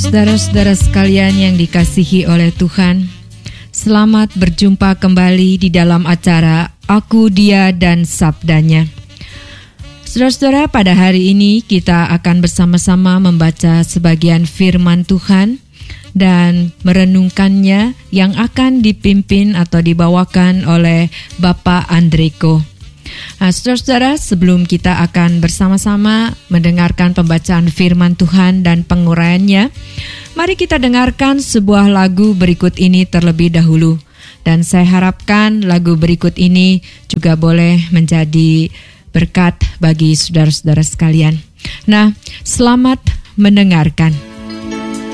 Saudara-saudara sekalian yang dikasihi oleh Tuhan, selamat berjumpa kembali di dalam acara Aku, Dia, dan Sabdanya. Saudara-saudara, pada hari ini kita akan bersama-sama membaca sebagian firman Tuhan dan merenungkannya yang akan dipimpin atau dibawakan oleh Bapak Andreko. Nah, saudara-saudara, sebelum kita akan bersama-sama mendengarkan pembacaan firman Tuhan dan penguraiannya, mari kita dengarkan sebuah lagu berikut ini terlebih dahulu. Dan saya harapkan lagu berikut ini juga boleh menjadi berkat bagi saudara-saudara sekalian. Nah, selamat mendengarkan.